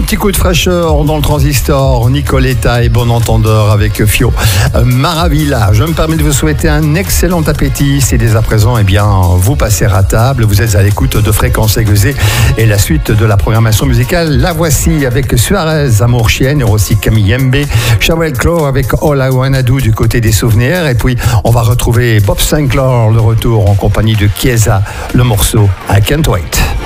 petit coup de fraîcheur dans le transistor. Nicoletta et bon entendeur avec Fio Maravilla. Je me permets de vous souhaiter un excellent appétit. Si dès à présent, vous passez à table, vous êtes à l'écoute de Fréquence Aiguisée et la suite de la programmation musicale. La voici avec Suarez, Amour Chienne, et aussi Camille Mb, Shawel Claw avec All I Wanna Do du côté des souvenirs. Et puis, on va retrouver Bob Sinclair, le retour en compagnie de Chiesa, le morceau I Can't Wait.